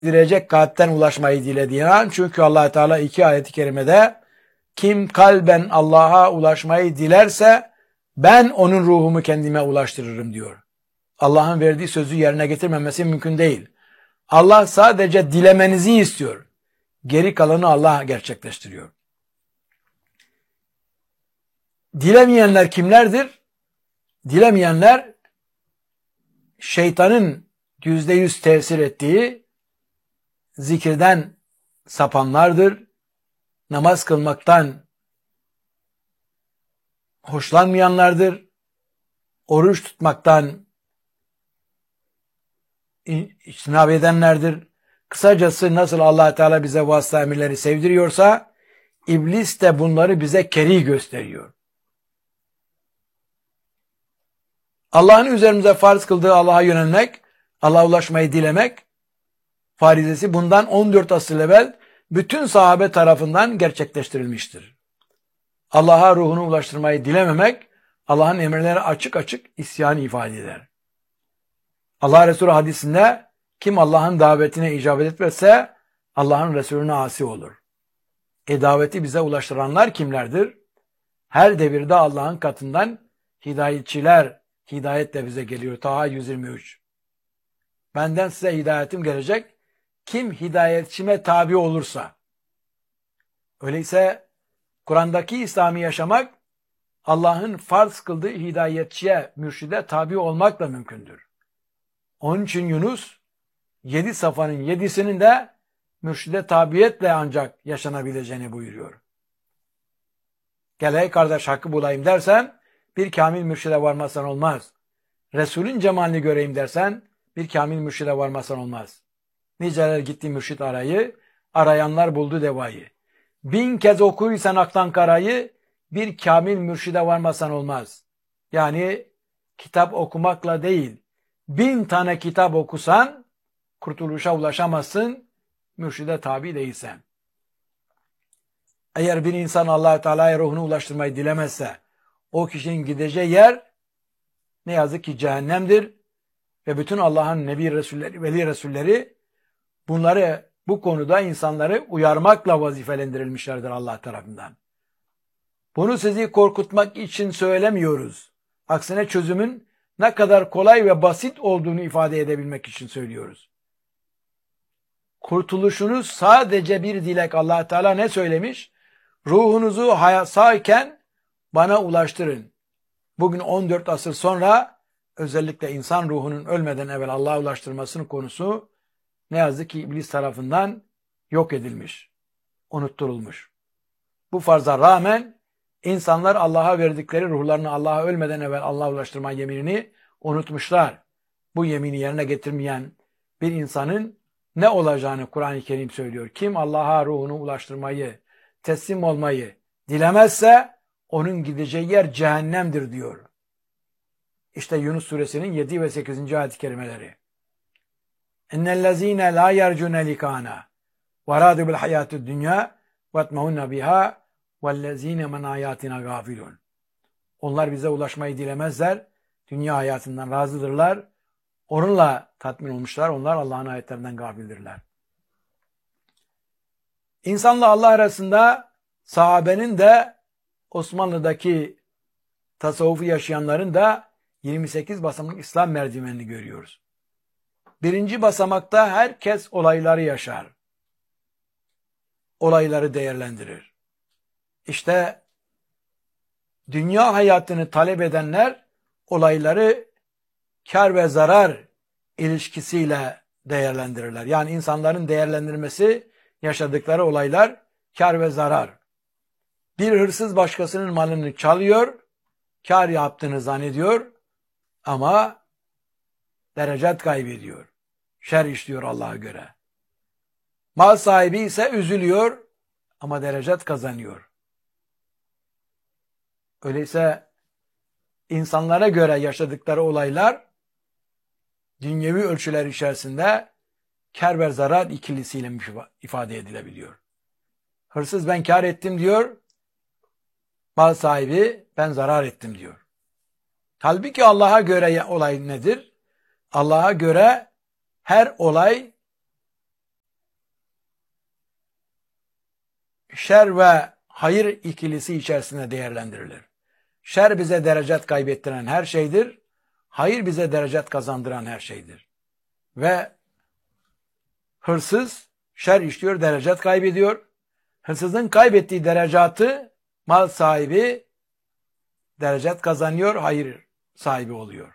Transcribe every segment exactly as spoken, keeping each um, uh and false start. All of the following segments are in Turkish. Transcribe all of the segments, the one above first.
dilecek kalpten ulaşmayı dilediğin an. Çünkü Allah Teala iki ayet-i kerimede kim kalben Allah'a ulaşmayı dilerse ben onun ruhumu kendime ulaştırırım diyor. Allah'ın verdiği sözü yerine getirmemesi mümkün değil. Allah sadece dilemenizi istiyor. Geri kalanı Allah gerçekleştiriyor. Dilemeyenler kimlerdir? Dilemeyenler şeytanın yüzde yüz tesir ettiği zikirden sapanlardır. Namaz kılmaktan hoşlanmayanlardır. Oruç tutmaktan içtinab edenlerdir. Kısacası nasıl Allah Teala bize vasıta emirleri sevdiriyorsa iblis de bunları bize kerih gösteriyor. Allah'ın üzerimize farz kıldığı Allah'a yönelmek, Allah'a ulaşmayı dilemek farizesi bundan on dört asır evvel bütün sahabe tarafından gerçekleştirilmiştir. Allah'a ruhunu ulaştırmayı dilememek, Allah'ın emirleri açık açık isyanı ifade eder. Allah Resulü hadisinde kim Allah'ın davetine icabet etmezse Allah'ın Resulüne asi olur. E daveti bize ulaştıranlar kimlerdir? Her devirde Allah'ın katından hidayetçiler hidayetle bize geliyor. Taha yüz yirmi üç. Benden size hidayetim gelecek. Kim hidayetçime tabi olursa. Öyleyse Kur'an'daki İslam'ı yaşamak Allah'ın farz kıldığı hidayetçiye, mürşide tabi olmakla mümkündür. Onun için Yunus yedi safanın yedisinin de mürşide tabiyetle ancak yaşanabileceğini buyuruyor. Gel ey kardeş hakkı bulayım dersen bir kamil mürşide varmazsan olmaz. Resulün cemalini göreyim dersen bir kamil mürşide varmazsan olmaz. Niceler gitti mürşit arayı, arayanlar buldu devayı. Bin kez okuysan aktan karayı, bir kamil mürşide varmazsan olmaz. Yani kitap okumakla değil, bin tane kitap okusan kurtuluşa ulaşamazsın, mürşide tabi değilsen. Eğer bir insan Allah-u Teala'ya ruhunu ulaştırmayı dilemezse, o kişinin gideceği yer ne yazık ki cehennemdir ve bütün Allah'ın Nebi Resulleri, Veli Resulleri bunları bu konuda insanları uyarmakla vazifelendirilmişlerdir Allah tarafından. Bunu sizi korkutmak için söylemiyoruz. Aksine çözümün ne kadar kolay ve basit olduğunu ifade edebilmek için söylüyoruz. Kurtuluşunuz sadece bir dilek. Allah Teala ne söylemiş? Ruhunuzu sağken bana ulaştırın. Bugün on dört asır sonra özellikle insan ruhunun ölmeden evvel Allah'a ulaştırmasının konusu ne yazık ki iblis tarafından yok edilmiş, unutturulmuş. Bu farza rağmen insanlar Allah'a verdikleri ruhlarını Allah'a ölmeden evvel Allah'a ulaştırma yeminini unutmuşlar. Bu yemini yerine getirmeyen bir insanın ne olacağını Kur'an-ı Kerim söylüyor. Kim Allah'a ruhunu ulaştırmayı, teslim olmayı dilemezse onun gideceği yer cehennemdir diyor. İşte Yunus suresinin yedi ve sekizinci ayet-i kerimeleri. اِنَّ la yercune likana وَرَادُ بِالْحَيَاتِ الدُّنْيَا وَاتْمَهُنَّ بِهَا وَالَّذ۪ينَ مَنْ آيَاتِنَا غَافِلُونَ. Onlar bize ulaşmayı dilemezler. Dünya hayatından razıdırlar. Onunla tatmin olmuşlar. Onlar Allah'ın ayetlerinden gafildirler. İnsanla Allah arasında sahabenin de Osmanlı'daki tasavvufu yaşayanların da yirmi sekiz basamak İslam merdivenini görüyoruz. Birinci basamakta herkes olayları yaşar. Olayları değerlendirir. İşte dünya hayatını talep edenler olayları kar ve zarar ilişkisiyle değerlendirirler. Yani insanların değerlendirmesi yaşadıkları olaylar kar ve zarar. Bir hırsız başkasının malını çalıyor, kar yaptığını zannediyor ama derecat kaybediyor. Şer işliyor Allah'a göre. Mal sahibi ise üzülüyor ama derecat kazanıyor. Öyleyse insanlara göre yaşadıkları olaylar dünyevi ölçüler içerisinde kar ve zarar ikilisiyle ifade edilebiliyor. Hırsız ben kar ettim diyor, mal sahibi ben zarar ettim diyor. Halbuki Allah'a göre olay nedir? Allah'a göre her olay şer ve hayır ikilisi içerisinde değerlendirilir. Şer bize derecet kaybettiren her şeydir. Hayır bize derecet kazandıran her şeydir. Ve hırsız şer işliyor, derecet kaybediyor. Hırsızın kaybettiği derecatı mal sahibi derecet kazanıyor, hayır sahibi oluyor.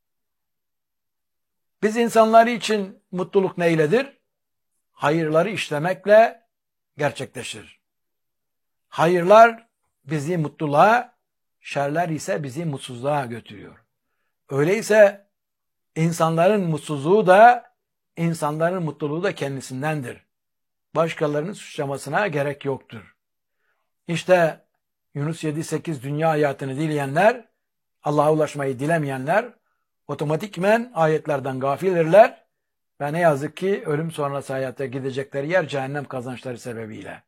Biz insanları için mutluluk neyledir? Hayırları işlemekle gerçekleşir. Hayırlar bizi mutluluğa, şerler ise bizi mutsuzluğa götürüyor. Öyleyse insanların mutsuzluğu da, insanların mutluluğu da kendisindendir. Başkalarının suçlamasına gerek yoktur. İşte Yunus yedi sekiz dünya hayatını dileyenler, Allah'a ulaşmayı dilemeyenler, otomatikmen ayetlerden gafildirler ve ne yazık ki ölüm sonrası hayata gidecekleri yer cehennem kazançları sebebiyle.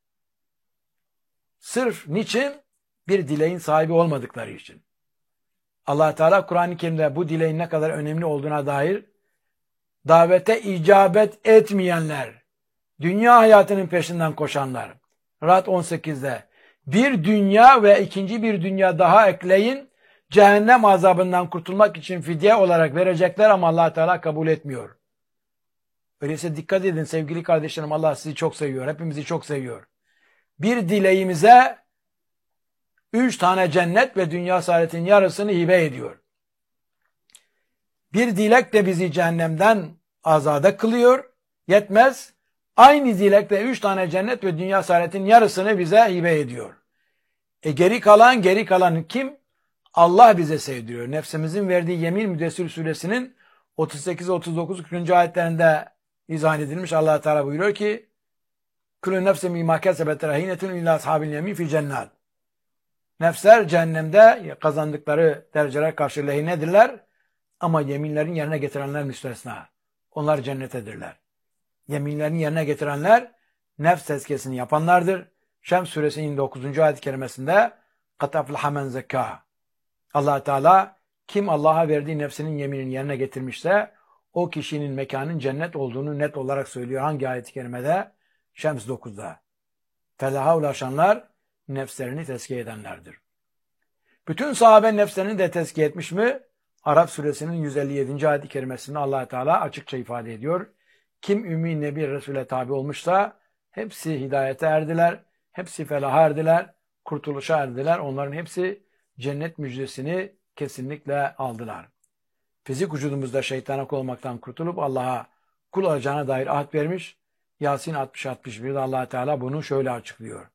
Sırf niçin? Bir dileğin sahibi olmadıkları için. Allah Teala Kur'an-ı Kerim'de bu dileğin ne kadar önemli olduğuna dair davete icabet etmeyenler, dünya hayatının peşinden koşanlar. Ra'd on sekizde bir dünya ve ikinci bir dünya daha ekleyin, cehennem azabından kurtulmak için fidye olarak verecekler ama Allah Teala kabul etmiyor. Öyleyse dikkat edin sevgili kardeşlerim, Allah sizi çok seviyor, hepimizi çok seviyor. Bir dileğimize üç tane cennet ve dünya saadetinin yarısını hibe ediyor. Bir dilek de bizi cehennemden azade kılıyor, yetmez. Aynı dilekle üç tane cennet ve dünya saadetinin yarısını bize hibe ediyor. E geri kalan, geri kalan kim? Allah bize sevdiriyor. Nefsimizin verdiği yemin Müddessir suresinin otuz sekiz otuz dokuz kırkıncı ayetlerinde izah edilmiş. Allah Teala buyuruyor ki: "Kullu nefsin mimma kesebet rahinetun illa ashabil yemin fi cennet." Nefsler cehennemde kazandıkları dereceler karşı lehinedirler ama yeminlerin yerine getirenler müstesna. Onlar cennetedirler. Yeminlerini yerine getirenler nefs tezkiyesini yapanlardır. Şems suresinin yirmi dokuzuncu ayet-i kerimesinde "Kat aflaha men zekâ." Allah Teala kim Allah'a verdiği nefsinin yeminini yerine getirmişse o kişinin mekanın cennet olduğunu net olarak söylüyor. Hangi ayet-i kerimede? Şems dokuzda. Felaha ulaşanlar nefslerini tezkiye edenlerdir. Bütün sahabe nefslerini de tezkiye etmiş mi? Araf suresinin yüz elli yedinci ayet-i kerimesinde Allah Teala açıkça ifade ediyor. Kim Ümmi Nebi Resul'e tabi olmuşsa hepsi hidayete erdiler, hepsi felaha erdiler, kurtuluşa erdiler. Onların hepsi cennet müjdesini kesinlikle aldılar. Fizik vücudumuzda şeytana kul olmaktan kurtulup Allah'a kul olacağına dair ahd vermiş. Yasin altmış altmış birde Allah Teala bunu şöyle açıklıyor.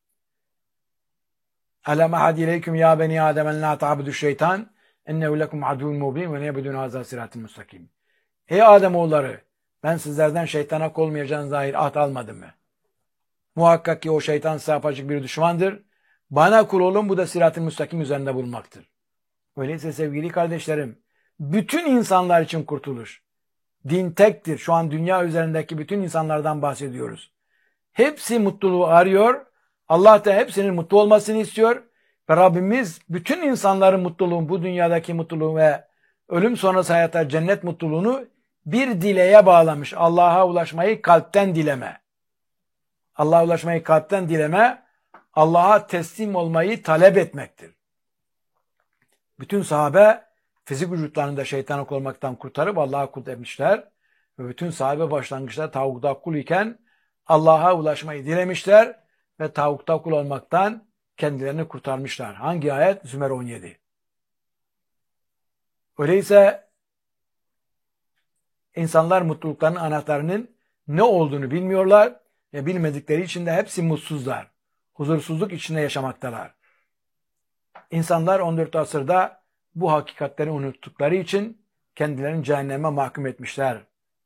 Alem ahad ileyküm ya beni Adem en la ta'budu şeytan ennehu lekum aduvun mubin ve nebudun hazâ sıratın müstakim. Ey Ademoğulları, ben sizlerden şeytana kul olmayacağınız dair ahd almadım mı? Muhakkak ki o şeytan size apaçık bir düşmandır. Bana kul olun, bu da sırat-ı müstakim üzerinde bulunmaktır. Öyleyse sevgili kardeşlerim, bütün insanlar için kurtuluş. Din tektir. Şu an dünya üzerindeki bütün insanlardan bahsediyoruz. Hepsi mutluluğu arıyor. Allah da hepsinin mutlu olmasını istiyor. Ve Rabbimiz bütün insanların mutluluğun, bu dünyadaki mutluluğu ve ölüm sonrası hayata cennet mutluluğunu bir dileğe bağlamış. Allah'a ulaşmayı kalpten dileme. Allah'a ulaşmayı kalpten dileme, Allah'a teslim olmayı talep etmektir. Bütün sahabe fizik vücutlarında şeytana kul olmaktan kurtarıp Allah'a kul etmişler. Ve bütün sahabe başlangıçta tavukta kul iken Allah'a ulaşmayı dilemişler ve tavukta kul olmaktan kendilerini kurtarmışlar. Hangi ayet? Zümer on yedi. Öyleyse insanlar mutlulukların anahtarının ne olduğunu bilmiyorlar ve bilmedikleri için de hepsi mutsuzlar. Huzursuzluk içinde yaşamaktalar. İnsanlar on dört asırda bu hakikatleri unuttukları için kendilerini cehenneme mahkum etmişler.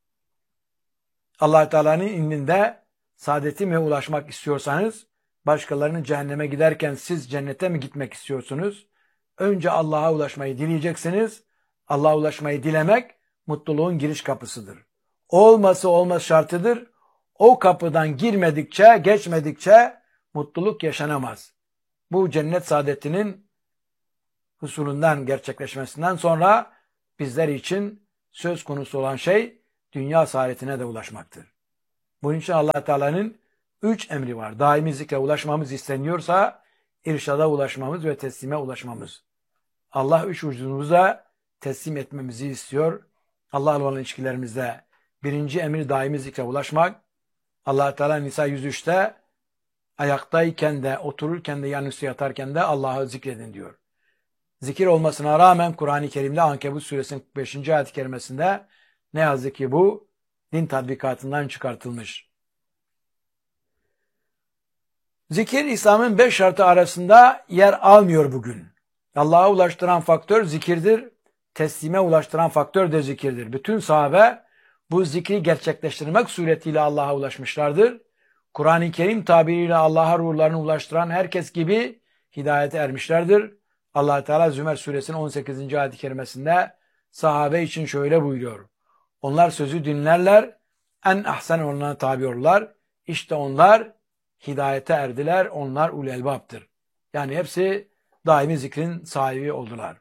Allah Teala'nın indinde saadetime ulaşmak istiyorsanız, başkalarının cehenneme giderken siz cennete mi gitmek istiyorsunuz? Önce Allah'a ulaşmayı dileyeceksiniz. Allah'a ulaşmayı dilemek mutluluğun giriş kapısıdır. Olması olmaz şartıdır. O kapıdan girmedikçe, geçmedikçe mutluluk yaşanamaz. Bu cennet saadetinin husulünden gerçekleşmesinden sonra bizler için söz konusu olan şey dünya saadetine de ulaşmaktır. Bunun için Allah Teala'nın üç emri var. Daimi zikre ulaşmamız isteniyorsa irşada ulaşmamız ve teslime ulaşmamız. Allah üç vücudumuza teslim etmemizi istiyor. Allah'la olan ilişkilerimizde birinci emir daimi zikre ulaşmak. Allah Teala Nisa yüz üçte ayaktayken de, otururken de, yanüstü yatarken de Allah'ı zikredin diyor. Zikir olmasına rağmen Kur'an-ı Kerim'de Ankebut suresinin beşinci ayet-i kerimesinde ne yazık ki bu din tatbikatından çıkartılmış. Zikir İslam'ın beş şartı arasında yer almıyor bugün. Allah'a ulaştıran faktör zikirdir. Teslime ulaştıran faktör de zikirdir. Bütün sahabe bu zikri gerçekleştirmek suretiyle Allah'a ulaşmışlardır. Kur'an-ı Kerim tabiriyle Allah'a ruhlarını ulaştıran herkes gibi hidayete ermişlerdir. Allah Teala Zümer suresinin on sekizinci ayet-i kerimesinde sahabe için şöyle buyuruyor. Onlar sözü dinlerler, en ahsen onlara tabi olurlar. İşte onlar hidayete erdiler, onlar ul elbaptır. Yani hepsi daimi zikrin sahibi oldular.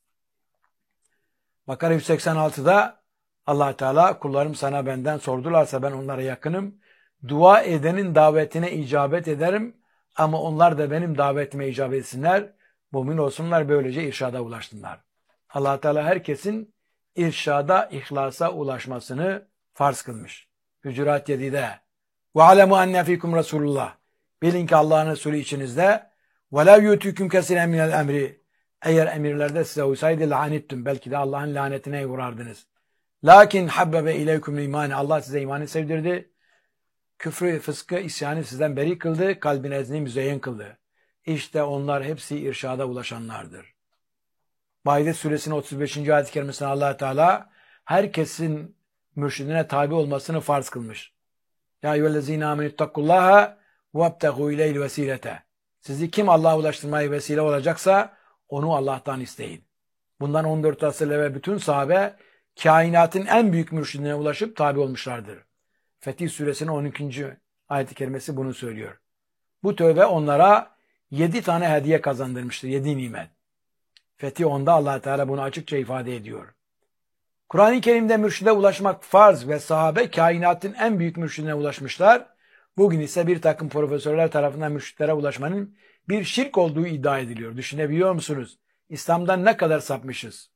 Bakara yüz seksen altıda Allah Teala kullarım sana benden sordularsa ben onlara yakınım. Dua edenin davetine icabet ederim ama onlar da benim davetime icabet etsinler. Mümin olsunlar, böylece irşada ulaşsınlar. Allah Teala herkesin irşada, ihlasa ulaşmasını farz kılmış. Hücurat yedide ve alemu enne fikum Resulullah. Bilin ki Allah'ın Resulü içinizde ve la yutüküm kesiren minel emri. Eğer emirlerde size uysaydı lanettum. Belki de Allah'ın lanetine uğrardınız. Lakin habbebe ileyküm iman. Allah size imanı sevdirdi. Küfrü, fıskı, isyanı sizden beri kıldı. Kalbinizi müzeyyen kıldı. İşte onlar hepsi irşada ulaşanlardır. Maide suresinin otuz beşinci ayet-i kerimesinde Allah Teala herkesin mürşidine tabi olmasını farz kılmış. Ya eyyühellezine amenüttakullaha vebtegû ileyl vesilete. Sizi kim Allah'a ulaştırmaya vesile olacaksa onu Allah'tan isteyin. Bundan on dört asır evvel bütün sahabe kainatın en büyük mürşidine ulaşıp tabi olmuşlardır. Fetih suresinin on ikinci ayet-i kerimesi bunu söylüyor. Bu tövbe onlara yedi tane hediye kazandırmıştır. Yedi nimet. Fetih onda Allah Teala bunu açıkça ifade ediyor. Kur'an-ı Kerim'de mürşide ulaşmak farz ve sahabe kainatın en büyük mürşidine ulaşmışlar. Bugün ise bir takım profesörler tarafından mürşitlere ulaşmanın bir şirk olduğu iddia ediliyor. Düşünebiliyor musunuz? İslam'dan ne kadar sapmışız?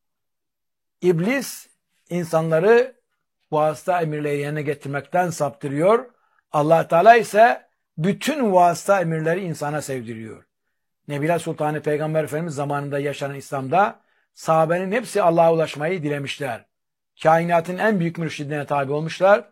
İblis insanları vasıta emirleri yerine getirmekten saptırıyor. Allah Teala ise bütün vasıta emirleri insana sevdiriyor. Nebiler Sultanı Peygamber Efendimiz zamanında yaşanan İslam'da sahabenin hepsi Allah'a ulaşmayı dilemişler. Kainatın en büyük mürşidine tabi olmuşlar.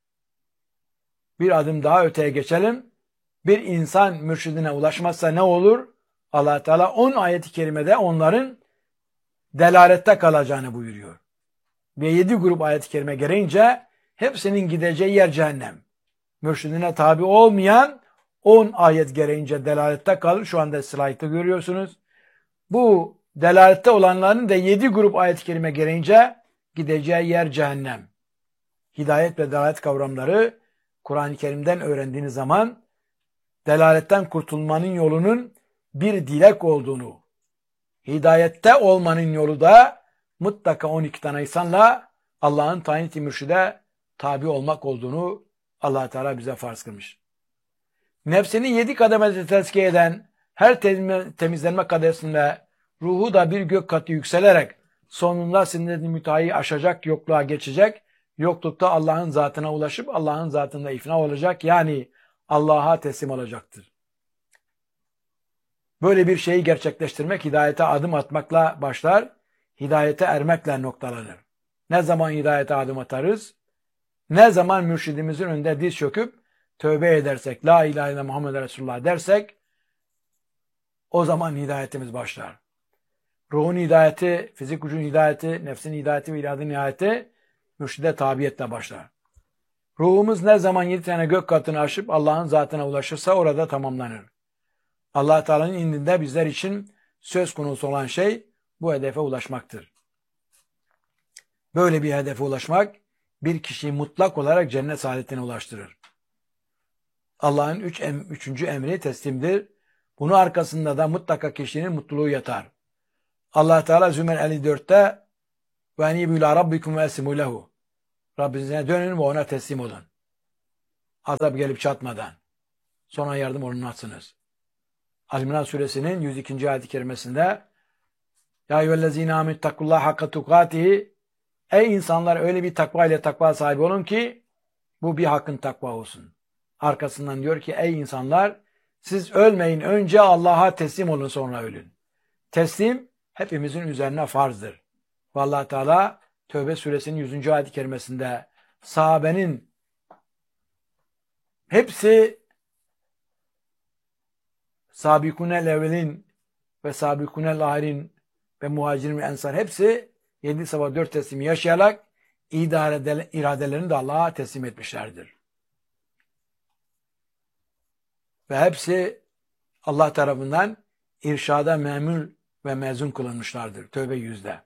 Bir adım daha öteye geçelim. Bir insan mürşidine ulaşmazsa ne olur? Allah Teala on ayet-i kerimede onların delalette kalacağını buyuruyor. Ve yedi grup ayet-i kerime gereğince hepsinin gideceği yer cehennem. Mürşidine tabi olmayan on ayet gereğince delalette kalır. Şu anda slaytta görüyorsunuz. Bu delalette olanların da yedi grup ayet-i kerime gereğince gideceği yer cehennem. Hidayet ve delalet kavramları Kur'an-ı Kerim'den öğrendiğiniz zaman delaletten kurtulmanın yolunun bir dilek olduğunu, hidayette olmanın yolu da mutlaka on iki tane insanla Allah'ın tayin-i mürşide tabi olmak olduğunu Allah Teala bize farz kılmış. Nefsini yedi kademede tezkiye eden her temizlenme kademesinde ruhu da bir gök katı yükselerek sonunda sinnet-i müteahhyi aşacak, yokluğa geçecek. Yoklukta Allah'ın zatına ulaşıp Allah'ın zatında ifna olacak. Yani Allah'a teslim olacaktır. Böyle bir şeyi gerçekleştirmek hidayete adım atmakla başlar. Hidayete ermekle noktalanır. Ne zaman hidayete adım atarız? Ne zaman mürşidimizin önünde diz çöküp tövbe edersek, la ilahe illallah Muhammed Resulullah dersek o zaman hidayetimiz başlar. Ruhun hidayeti, fizik gücün hidayeti, nefsin hidayeti ve iradın hidayeti mürşide tabiyetle başlar. Ruhumuz ne zaman yedi tane gök katını aşıp Allah'ın zatına ulaşırsa orada tamamlanır. Allah Teala'nın indinde bizler için söz konusu olan şey bu hedefe ulaşmaktır. Böyle bir hedefe ulaşmak bir kişiyi mutlak olarak cennet saadetine ulaştırır. Allah'ın üç em, üçüncü emri teslimdir. Bunun arkasında da mutlaka kişinin mutluluğu yatar. Allah Teala Zümer elli dörtte ve enibu ila rabbikum ve eslimu lehu. Rabbinize dönün ve ona teslim olun. azap gelip çatmadan. Sonra yardım olunmazsınız. Al-İmran suresinin yüz ikinci ayet-i kerimesinde Ya eyyühellezine amenüttakullaha hakka tukatihi Ey insanlar öyle bir takva ile takva sahibi olun ki bu bir hakkın takva olsun. Arkasından diyor ki ey insanlar siz ölmeyin önce Allah'a teslim olun sonra ölün. Teslim hepimizin üzerine farzdır. Vallahi Teala Tevbe suresinin yüzüncü ayet-i kerimesinde sahabenin hepsi sabikunel evvelin ve sabikunel ahirin ve muhacirin ve ensar hepsi yedi sabah dört teslimi yaşayarak iradelerini de Allah'a teslim etmişlerdir. Ve hepsi Allah tarafından irşada memul ve mezun kılınmışlardır. Tövbe yüzde.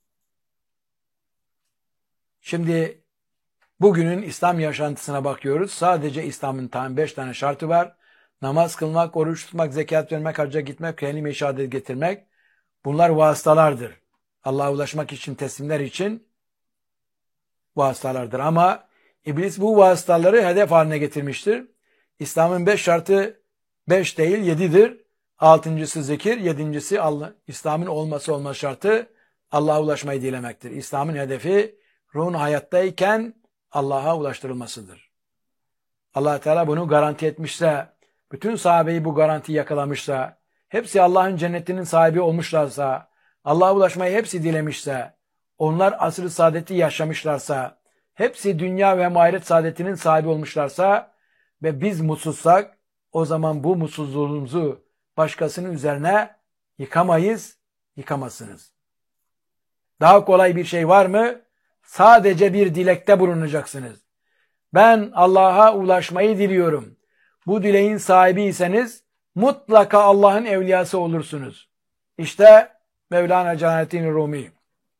Şimdi bugünün İslam yaşantısına bakıyoruz. Sadece İslam'ın tam beş tane şartı var. Namaz kılmak, oruç tutmak, zekat vermek, hacca gitmek, kelime-i şehadet getirmek. Bunlar vasıtalardır. Allah'a ulaşmak için, teslimler için vasıtalardır. Ama İblis bu vasıtaları hedef haline getirmiştir. İslam'ın beş şartı beş değil yedidir. Altıncısı zikir, yedincisi Allah. İslam'ın olması olmaz şartı Allah'a ulaşmayı dilemektir. İslam'ın hedefi ruhun hayattayken Allah'a ulaştırılmasıdır. Allah Teala bunu garanti etmişse, bütün sahabeyi bu garantiyi yakalamışsa, hepsi Allah'ın cennetinin sahibi olmuşlarsa, Allah'a ulaşmayı hepsi dilemişse, onlar asr-ı saadeti yaşamışlarsa, hepsi dünya ve ahiret saadetinin sahibi olmuşlarsa ve biz mutsuzsak, o zaman bu mutsuzluğumuzu başkasının üzerine yıkamayız, yıkamazsınız. Daha kolay bir şey var mı? Sadece bir dilekte bulunacaksınız. Ben Allah'a ulaşmayı diliyorum. Bu dileğin sahibiyseniz mutlaka Allah'ın evliyası olursunuz. İşte Mevlana Celaleddin Rumi.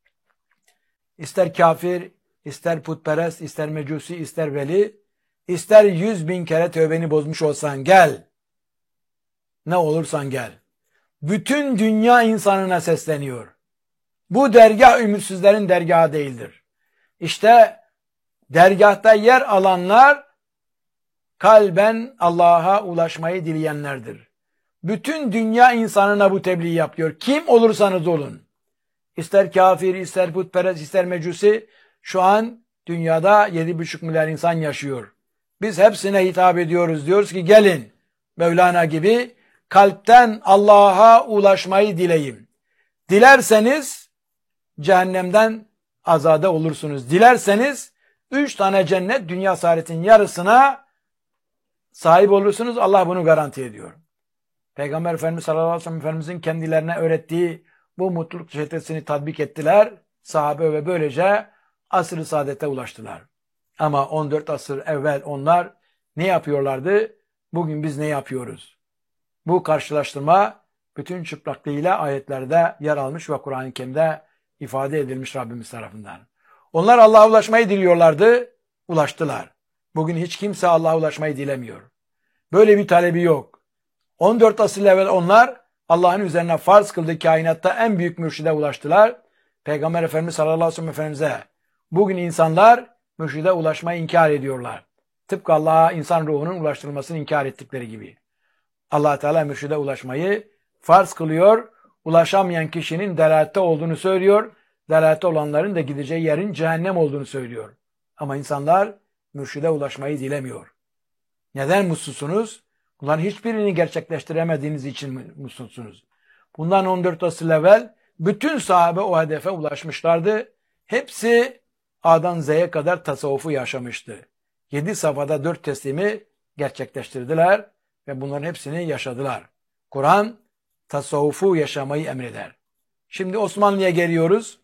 İster kafir, ister putperest, ister mecusi, ister veli, ister yüz bin kere tövbeni bozmuş olsan gel. Ne olursan gel. Bütün dünya insanına sesleniyor. Bu dergah ümitsizlerin dergahı değildir. İşte dergahta yer alanlar kalben Allah'a ulaşmayı dileyenlerdir. Bütün dünya insanına bu tebliğ yapıyor. Kim olursanız olun. İster kafir, ister putperest, ister mecusi. Şu an dünyada yedi buçuk milyar insan yaşıyor. Biz hepsine hitap ediyoruz. Diyoruz ki gelin Mevlana gibi kalpten Allah'a ulaşmayı dileyin. Dilerseniz cehennemden azade olursunuz. Dilerseniz üç tane cennet dünya saadetinin yarısına sahip olursunuz. Allah bunu garanti ediyor. Peygamber Efendimiz sallallahu aleyhi ve sellem Efendimizin kendilerine öğrettiği bu mutluluk çetesini tatbik ettiler. Sahabe ve böylece asr-ı saadete ulaştılar. Ama on dört asır evvel onlar ne yapıyorlardı? Bugün biz ne yapıyoruz? Bu karşılaştırma bütün çıplaklığıyla ayetlerde yer almış ve Kur'an-ı Kerim'de ifade edilmiş Rabbimiz tarafından. Onlar Allah'a ulaşmayı diliyorlardı, ulaştılar. Bugün hiç kimse Allah'a ulaşmayı dilemiyor. Böyle bir talebi yok. on dört asır evvel onlar Allah'ın üzerine farz kıldığı kainatta en büyük mürşide ulaştılar. Peygamber Efendimiz sallallahu aleyhi ve sellem Efendimiz'e. Bugün insanlar mürşide ulaşmayı inkar ediyorlar. Tıpkı Allah'a insan ruhunun ulaştırılmasını inkar ettikleri gibi. Allah Teala mürşide ulaşmayı farz kılıyor. Ulaşamayan kişinin delalette olduğunu söylüyor. Delalette olanların da gideceği yerin cehennem olduğunu söylüyor. Ama insanlar mürşide ulaşmayı dilemiyor. Neden mutsuzsunuz? Bunların hiçbirini gerçekleştiremediğiniz için mutsuzsunuz. Bundan on dört asır evvel bütün sahabe o hedefe ulaşmışlardı. Hepsi A'dan Z'ye kadar tasavvufu yaşamıştı. Yedi safhada dört teslimi gerçekleştirdiler ve bunların hepsini yaşadılar. Kur'an tasavvufu yaşamayı emreder. Şimdi Osmanlı'ya geliyoruz.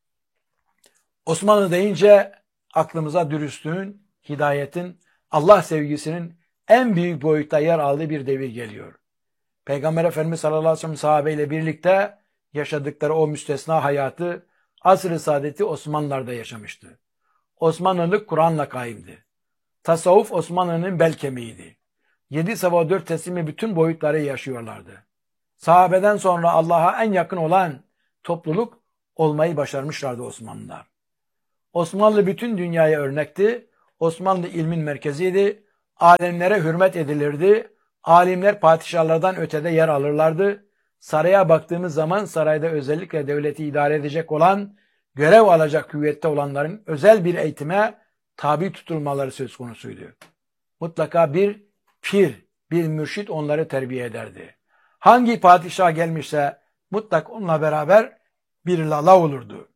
Osmanlı deyince aklımıza dürüstlüğün, hidayetin, Allah sevgisinin en büyük boyutta yer aldığı bir devir geliyor. Peygamber Efendimiz sallallahu aleyhi ve sellem sahabeyle birlikte yaşadıkları o müstesna hayatı asr-ı saadeti Osmanlılar'da yaşamıştı. Osmanlılık Kur'an'la kaimdi. Tasavvuf Osmanlı'nın bel kemiğiydi. Yedi sabah dört teslimi bütün boyutları yaşıyorlardı. Sahabeden sonra Allah'a en yakın olan topluluk olmayı başarmışlardı Osmanlılar. Osmanlı bütün dünyaya örnekti. Osmanlı ilmin merkeziydi. alimlere hürmet edilirdi. Alimler padişahlardan ötede yer alırlardı. Saraya baktığımız zaman sarayda özellikle devleti idare edecek olan, görev alacak hüviyette olanların özel bir eğitime tabi tutulmaları söz konusuydu. Mutlaka bir pir, bir mürşit onları terbiye ederdi. Hangi padişah gelmişse mutlaka onunla beraber bir lala olurdu.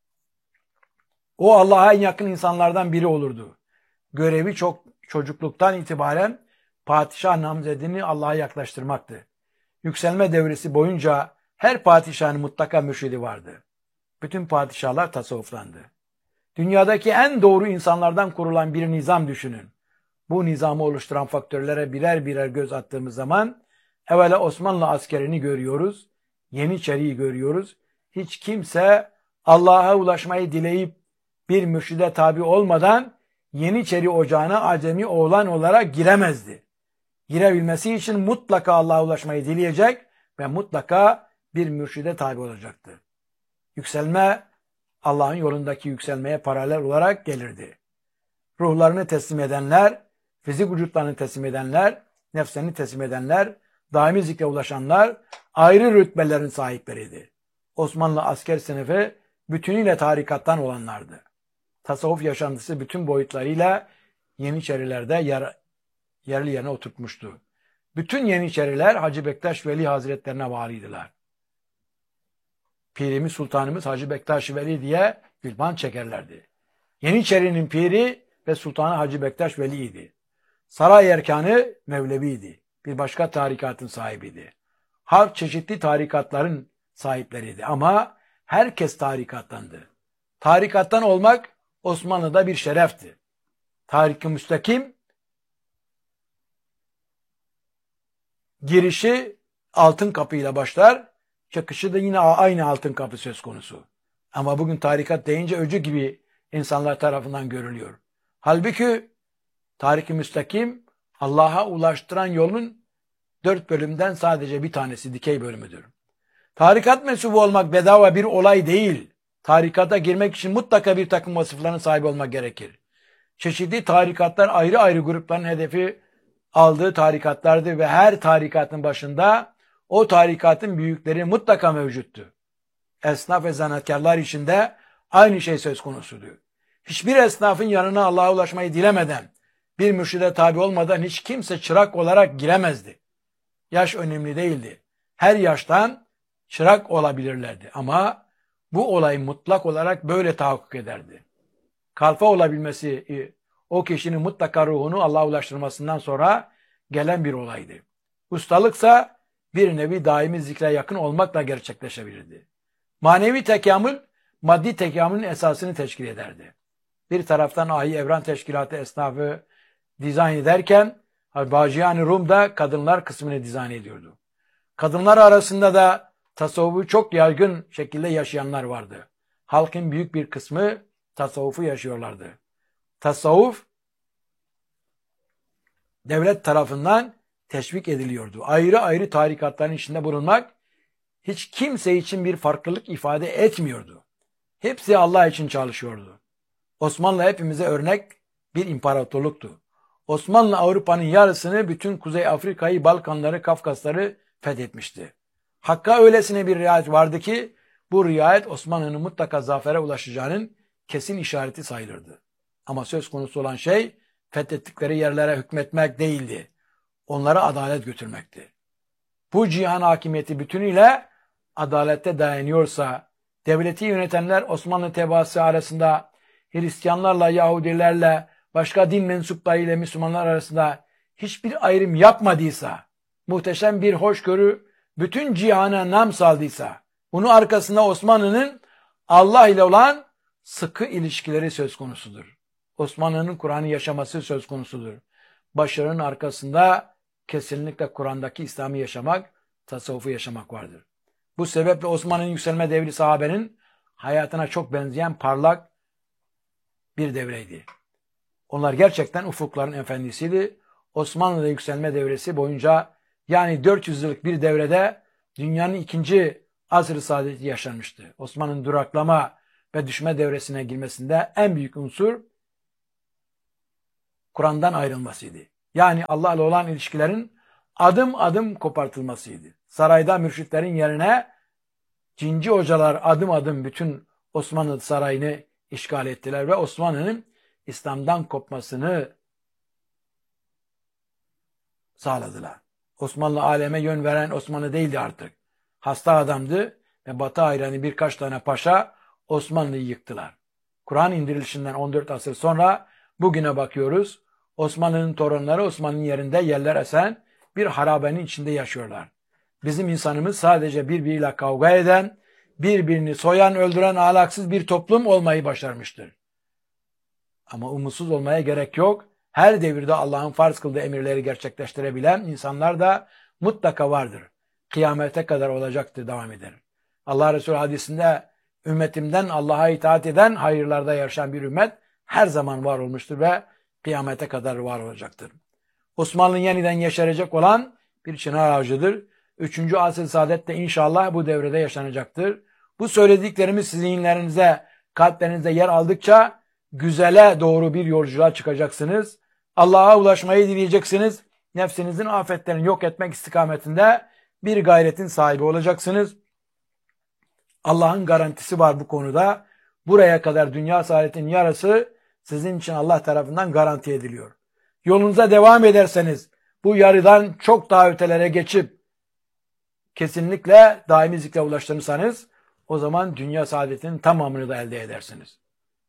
O Allah'a en yakın insanlardan biri olurdu. Görevi çok çocukluktan itibaren padişah namzedini Allah'a yaklaştırmaktı. Yükselme devresi boyunca her padişahın mutlaka mürşidi vardı. Bütün padişahlar tasavvuflandı. Dünyadaki en doğru insanlardan kurulan bir nizam düşünün. Bu nizamı oluşturan faktörlere birer birer göz attığımız zaman evvela Osmanlı askerini görüyoruz, Yeniçeri'yi görüyoruz. Hiç kimse Allah'a ulaşmayı dileyip bir mürşide tabi olmadan Yeniçeri ocağına acemi oğlan olarak giremezdi. Girebilmesi için mutlaka Allah'a ulaşmayı dileyecek ve mutlaka bir mürşide tabi olacaktı. Yükselme Allah'ın yolundaki yükselmeye paralel olarak gelirdi. Ruhlarını teslim edenler, fizik vücutlarını teslim edenler, nefslerini teslim edenler, daimi zikre ulaşanlar ayrı rütbelerin sahipleriydi. Osmanlı asker sınıfı bütünüyle tarikattan olanlardı. Tasavvuf yaşantısı bütün boyutlarıyla Yeniçerilerde yer, yerli yerine oturtmuştu. Bütün Yeniçeriler Hacı Bektaş Veli Hazretlerine bağlıydılar. Pirimiz Sultanımız Hacı Bektaş Veli diye ünvan çekerlerdi. Yeniçeri'nin piri ve sultanı Hacı Bektaş Veli'ydi. Saray erkanı Mevlevi'ydi. Bir başka tarikatın sahibiydi. Halk çeşitli tarikatların sahipleriydi ama herkes tarikattandı. Tarikattan olmak Osmanlı'da bir şerefti. Tarik-i müstakim girişi altın kapıyla başlar, çıkışı da yine aynı altın kapı söz konusu. Ama bugün tarikat deyince öcü gibi insanlar tarafından görülüyor. Halbuki tarik-i müstakim Allah'a ulaştıran yolun dört bölümden sadece bir tanesi dikey bölümüdür. Tarikat mensubu olmak bedava bir olay değil. Tarikata girmek için mutlaka bir takım vasıfların sahibi olmak gerekir. Çeşitli tarikatlar ayrı ayrı grupların hedefi aldığı tarikatlardı ve her tarikatın başında o tarikatın büyükleri mutlaka mevcuttu. Esnaf ve zanaatkarlar içinde aynı şey söz konusudur. Hiçbir esnafın yanına Allah'a ulaşmayı dilemeden, bir mürşide tabi olmadan hiç kimse çırak olarak giremezdi. Yaş önemli değildi. Her yaştan çırak olabilirlerdi ama bu olay mutlak olarak böyle tahakkuk ederdi. Kalfa olabilmesi o kişinin mutlaka ruhunu Allah'a ulaştırmasından sonra gelen bir olaydı. Ustalıksa bir nevi daimi zikre yakın olmakla gerçekleşebilirdi. Manevi tekamül, maddi tekamülün esasını teşkil ederdi. Bir taraftan Ahi Evran Teşkilatı esnafı dizayn ederken, Bacı-i Rum da kadınlar kısmını dizayn ediyordu. Kadınlar arasında da tasavvufu çok yaygın şekilde yaşayanlar vardı. Halkın büyük bir kısmı tasavvufu yaşıyorlardı. Tasavvuf devlet tarafından teşvik ediliyordu. Ayrı ayrı tarikatların içinde bulunmak hiç kimse için bir farklılık ifade etmiyordu. Hepsi Allah için çalışıyordu. Osmanlı hepimize örnek bir imparatorluktu. Osmanlı Avrupa'nın yarısını, bütün Kuzey Afrika'yı, Balkanları, Kafkasları fethetmişti. Hakka öylesine bir riayet vardı ki bu riayet Osmanlı'nın mutlaka zafere ulaşacağının kesin işareti sayılırdı. Ama söz konusu olan şey fethettikleri yerlere hükmetmek değildi. Onlara adalet götürmekti. Bu cihan hakimiyeti bütünüyle adalette dayanıyorsa, devleti yönetenler Osmanlı tebaası arasında Hristiyanlarla, Yahudilerle, başka din mensuplarıyla Müslümanlar arasında hiçbir ayrım yapmadıysa, muhteşem bir hoşgörü bütün cihana nam saldıysa, bunun arkasında Osmanlı'nın Allah ile olan sıkı ilişkileri söz konusudur. Osmanlı'nın Kur'an'ı yaşaması söz konusudur. Başarının arkasında kesinlikle Kur'an'daki İslam'ı yaşamak, tasavvufu yaşamak vardır. Bu sebeple Osmanlı'nın yükselme devri sahabenin hayatına çok benzeyen parlak bir devreydi. Onlar gerçekten ufukların efendisiydi. Osmanlı'da yükselme devresi boyunca, yani dört yüz yıllık bir devrede dünyanın ikinci asr-ı saadeti yaşanmıştı. Osmanlı'nın duraklama ve düşme devresine girmesinde en büyük unsur Kur'an'dan ayrılmasıydı. Yani Allah'la olan ilişkilerin adım adım kopartılmasıydı. Sarayda mürşitlerin yerine cinci hocalar adım adım bütün Osmanlı sarayını işgal ettiler ve Osmanlı'nın İslam'dan kopmasını sağladılar. Osmanlı aleme yön veren Osmanlı değildi artık. Hasta adamdı ve Batı hayranı birkaç tane paşa Osmanlı'yı yıktılar. Kur'an indirilişinden on dört asır sonra bugüne bakıyoruz. Osmanlı'nın torunları Osmanlı'nın yerinde yerler esen bir harabenin içinde yaşıyorlar. Bizim insanımız sadece birbiriyle kavga eden, birbirini soyan, öldüren ahlaksız bir toplum olmayı başarmıştır. Ama umutsuz olmaya gerek yok. Her devirde Allah'ın farz kıldığı emirleri gerçekleştirebilen insanlar da mutlaka vardır. Kıyamete kadar olacaktır, devam eder. Allah Resulü hadisinde ümmetimden Allah'a itaat eden, hayırlarda yaşayan bir ümmet her zaman var olmuştur ve kıyamete kadar var olacaktır. Osmanlı yeniden yeşerecek olan bir çınar ağacıdır. Üçüncü asr-ı saadet de inşallah bu devrede yaşanacaktır. Bu söylediklerimiz zihinlerinize, kalplerinize yer aldıkça güzele doğru bir yolculuğa çıkacaksınız. Allah'a ulaşmayı dileyeceksiniz. Nefsinizin afetlerini yok etmek istikametinde bir gayretin sahibi olacaksınız. Allah'ın garantisi var bu konuda. Buraya kadar dünya saadetinin yarısı sizin için Allah tarafından garanti ediliyor. Yolunuza devam ederseniz bu yarıdan çok daha ötelere geçip kesinlikle daimi zikre ulaştırırsanız o zaman dünya saadetinin tamamını da elde edersiniz.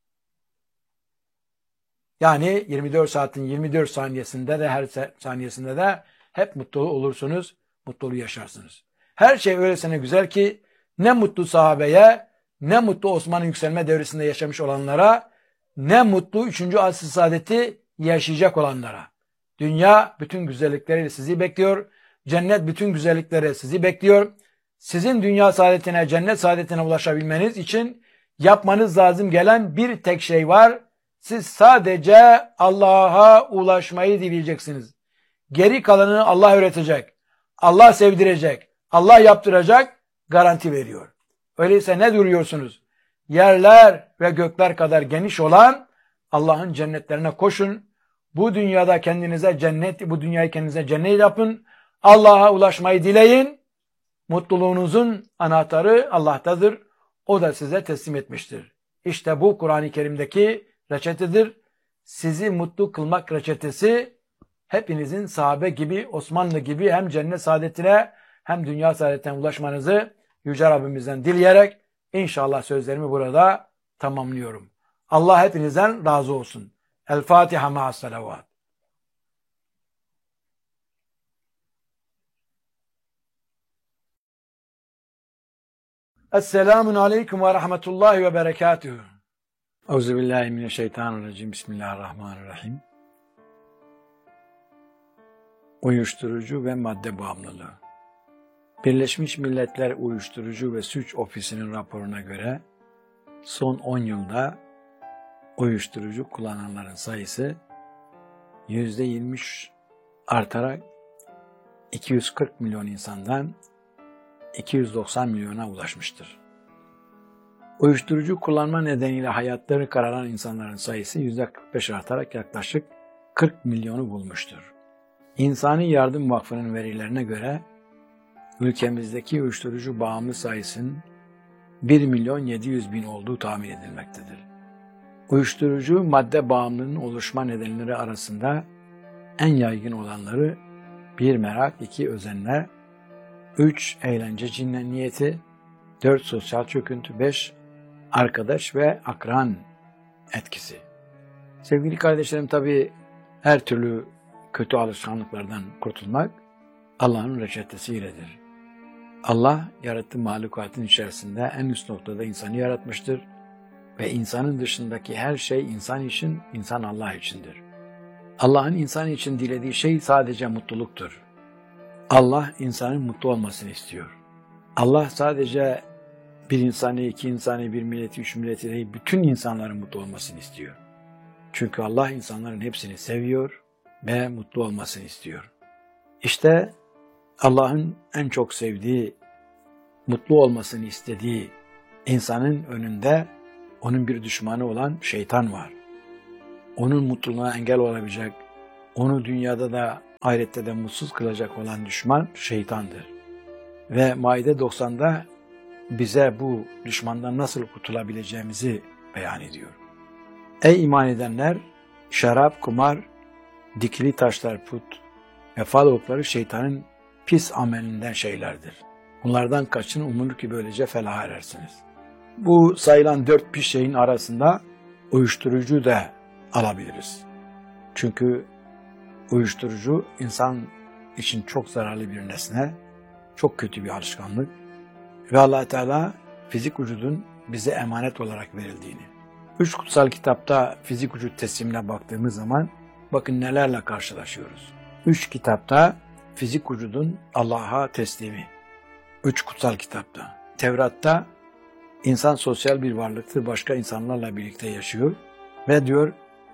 Yani yirmi dört saatin yirmi dört saniyesinde de her saniyesinde de hep mutlu olursunuz, mutluluğu yaşarsınız. Her şey öylesine güzel ki ne mutlu sahabeye, ne mutlu Osmanlı yükselme devresinde yaşamış olanlara, ne mutlu üçüncü asr-ı saadeti yaşayacak olanlara. Dünya bütün güzellikleriyle sizi bekliyor. Cennet bütün güzellikleriyle sizi bekliyor. Sizin dünya saadetine, cennet saadetine ulaşabilmeniz için yapmanız lazım gelen bir tek şey var. Siz sadece Allah'a ulaşmayı dileyeceksiniz. Geri kalanını Allah öğretecek. Allah sevdirecek. Allah yaptıracak. Garanti veriyor. Öyleyse ne duruyorsunuz? Yerler ve gökler kadar geniş olan Allah'ın cennetlerine koşun. Bu dünyada kendinize cennet, bu dünyayı kendinize cennet yapın. Allah'a ulaşmayı dileyin. Mutluluğunuzun anahtarı Allah'tadır. O da size teslim etmiştir. İşte bu Kur'an-ı Kerim'deki reçetedir. Sizi mutlu kılmak reçetesi hepinizin sahabe gibi, Osmanlı gibi hem cennet saadetine hem dünya saadetine ulaşmanızı Yüce Rabbimizden dileyerek inşallah sözlerimi burada tamamlıyorum. Allah hepinizden razı olsun. El Fatiha ma'as salavat. Esselamun aleyküm ve rahmetullahi ve berekatuhu. Euzubillahimineşşeytanirracim. Bismillahirrahmanirrahim. Uyuşturucu ve madde bağımlılığı. Birleşmiş Milletler Uyuşturucu ve Suç Ofisi'nin raporuna göre son on yılda uyuşturucu kullananların sayısı yüzde yirmi artarak iki yüz kırk milyon insandan iki yüz doksan milyona ulaşmıştır. Uyuşturucu kullanma nedeniyle hayatları kararan insanların sayısı yüzde kırk beş artarak yaklaşık kırk milyonu bulmuştur. İnsani Yardım Vakfı'nın verilerine göre ülkemizdeki uyuşturucu bağımlı sayısının bir milyon yedi yüz bin olduğu tahmin edilmektedir. Uyuşturucu madde bağımlılığının oluşma nedenleri arasında en yaygın olanları bir merak, iki özenle, üç eğlence cinniyeti, dört sosyal çöküntü, beş arkadaş ve akran etkisi. Sevgili kardeşlerim, tabii her türlü kötü alışkanlıklardan kurtulmak Allah'ın reçetesiyledir. Allah yarattığı mahlukatın içerisinde en üst noktada insanı yaratmıştır ve insanın dışındaki her şey insan için, insan Allah içindir. Allah'ın insan için dilediği şey sadece mutluluktur. Allah insanın mutlu olmasını istiyor. Allah sadece bir insanı, iki insanı, bir milleti, üç milleti değil, bütün insanların mutlu olmasını istiyor. Çünkü Allah insanların hepsini seviyor ve mutlu olmasını istiyor. İşte Allah'ın en çok sevdiği, mutlu olmasını istediği insanın önünde onun bir düşmanı olan şeytan var. Onun mutluluğuna engel olabilecek, onu dünyada da ahirette de mutsuz kılacak olan düşman şeytandır. Ve Maide doksan'da bize bu düşmandan nasıl kurtulabileceğimizi beyan ediyor. Ey iman edenler! Şarap, kumar, dikili taşlar, put ve fal okları şeytanın pis amelinden şeylerdir. Bunlardan kaçın, umulur ki böylece felaha erersiniz. Bu sayılan dört pis şeyin arasında uyuşturucu da alabiliriz. Çünkü uyuşturucu insan için çok zararlı bir nesne, çok kötü bir alışkanlık ve Allah Teala fizik vücudun bize emanet olarak verildiğini. Üç kutsal kitapta fizik vücut teslimine baktığımız zaman bakın nelerle karşılaşıyoruz. Üç kitapta fizik vücudun Allah'a teslimi. Üç kutsal kitapta. Tevrat'ta insan sosyal bir varlıktır, başka insanlarla birlikte yaşıyor ve diyor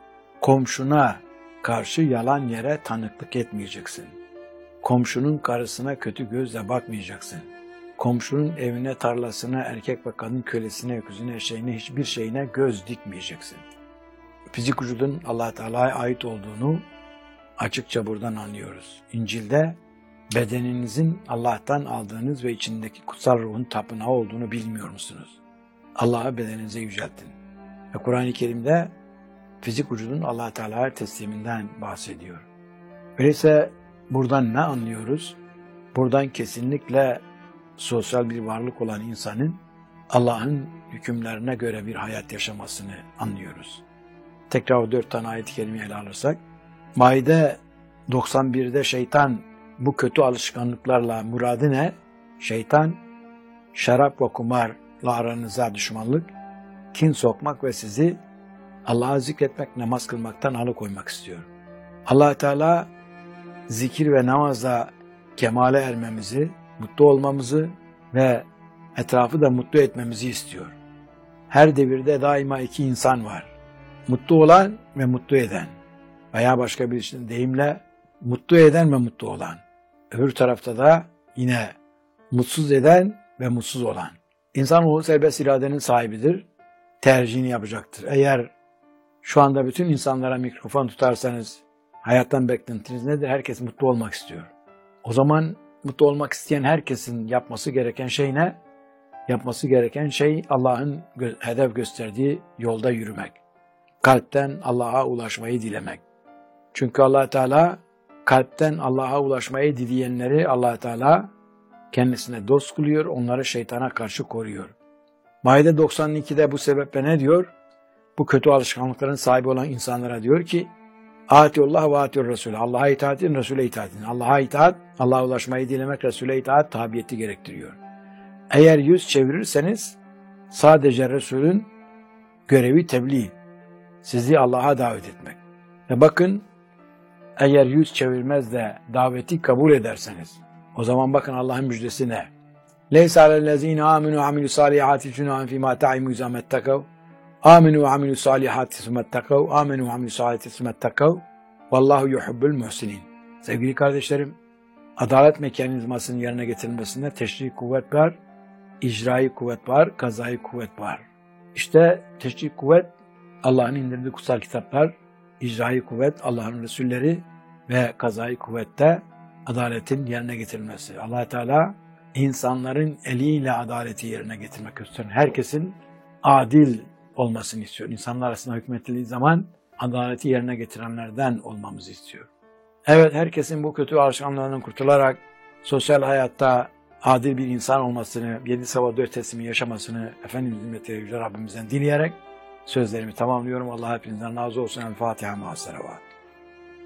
komşuna karşı yalan yere tanıklık etmeyeceksin. Komşunun karısına kötü gözle bakmayacaksın. Komşunun evine, tarlasına, erkek ve kadın kölesine, öküzüne, eşeğine, hiçbir şeyine göz dikmeyeceksin. Fizik vücudun Allah Teala'ya ait olduğunu açıkça buradan anlıyoruz. İncil'de bedeninizin Allah'tan aldığınız ve içindeki kutsal ruhun tapınağı olduğunu bilmiyor musunuz? Allah'a bedeninize yüceltin. Ve Kur'an-ı Kerim'de fizik vücudun Allah Teala'ya tesliminden bahsediyor. Öyleyse buradan ne anlıyoruz? Buradan kesinlikle sosyal bir varlık olan insanın Allah'ın hükümlerine göre bir hayat yaşamasını anlıyoruz. Tekrar o dört tane ayet-i kerimeyi ele alırsak, Maide doksan birde şeytan bu kötü alışkanlıklarla muradı ne? Şeytan, şarap ve kumarla aranıza düşmanlık, kin sokmak ve sizi Allah'a zikretmek, namaz kılmaktan alıkoymak istiyor. Allah Teala zikir ve namazla kemale ermemizi, mutlu olmamızı ve etrafı da mutlu etmemizi istiyor. Her devirde daima iki insan var. Mutlu olan ve mutlu eden. Veya başka bir deyimle mutlu eden ve mutlu olan. Öbür tarafta da yine mutsuz eden ve mutsuz olan. İnsanoğlu serbest iradenin sahibidir. Tercihini yapacaktır. Eğer şu anda bütün insanlara mikrofon tutarsanız hayattan beklentiniz nedir? Herkes mutlu olmak istiyor. O zaman mutlu olmak isteyen herkesin yapması gereken şey ne? Yapması gereken şey Allah'ın gö- hedef gösterdiği yolda yürümek. Kalpten Allah'a ulaşmayı dilemek. Çünkü Allah Teala kalpten Allah'a ulaşmayı dileyenleri Allah Teala kendisine dost kılıyor, onları şeytana karşı koruyor. Maide doksan ikide bu sebeple ne diyor? Bu kötü alışkanlıkların sahibi olan insanlara diyor ki Atiullah ve atiur Resulü. Allah'a itaat edin, Resul'e itaat edin. Allah'a itaat, Allah'a ulaşmayı dilemek, Resul'e itaat tabiyeti gerektiriyor. Eğer yüz çevirirseniz sadece Resul'ün görevi tebliğ, sizi Allah'a davet etmek. Ve bakın eğer yüz çevirmez de daveti kabul ederseniz o zaman bakın Allah'ın müjdesi ne? Leysa alellezine aminu amilu salihati cunahun fîmâ ta'imu izamettekav. Aminu ve amilu salihati summettekav. Aminu ve amilu salihati summettekav. Vallahu yuhibbul muhsinin. Sevgili kardeşlerim, adalet mekanizmasının yerine getirilmesinde teşri kuvvet var, icrai kuvvet var, kazai kuvvet var. İşte teşri kuvvet Allah'ın indirdiği kutsal kitaplar, icrai kuvvet Allah'ın Resulleri ve kazai kuvvette adaletin yerine getirilmesi. Allah Teala insanların eliyle adaleti yerine getirmek istiyor. Herkesin adil olmasını istiyor. İnsanlar arasında hükmettiği zaman adaleti yerine getirenlerden olmamızı istiyor. Evet, herkesin bu kötü alışkanlığından kurtularak sosyal hayatta adil bir insan olmasını, yedi sabah dört teslimi yaşamasını Efendimiz'in hizmeti Yüce Rabbimizden dileyerek sözlerimi tamamlıyorum. Allah hepinizden razı olsun. El Fatiha ma'as-salavat.